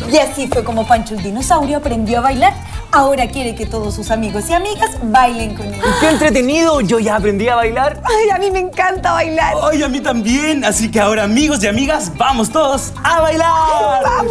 Y así fue como Pancho el dinosaurio aprendió a bailar. Ahora quiere que todos sus amigos y amigas bailen con él. ¡Qué entretenido! Yo ya aprendí a bailar. Ay, a mí me encanta bailar. Ay, a mí también. Así que ahora, amigos y amigas, vamos todos a bailar. ¡Vamos!